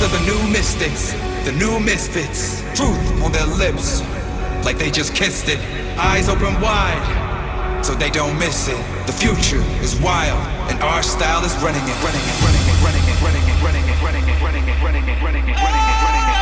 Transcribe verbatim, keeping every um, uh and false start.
are the new mystics, the new misfits. Truth on their lips, like they just kissed it. Eyes open wide, so they don't miss it. The future is wild, and our style is running it, running it, running it, running it, running it, running it, running it, running it, running it, running it, running it.